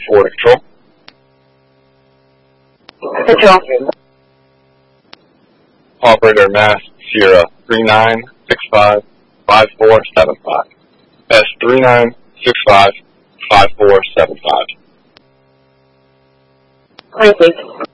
4 to control. Control. Operator Mass Sierra 39655475. That's 39655475. Thank you.